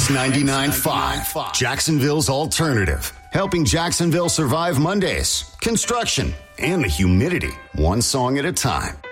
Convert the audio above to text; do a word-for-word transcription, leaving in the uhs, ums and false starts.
X ninety-nine point five, Jacksonville's alternative. Helping Jacksonville survive Mondays, construction, and the humidity. One song at a time.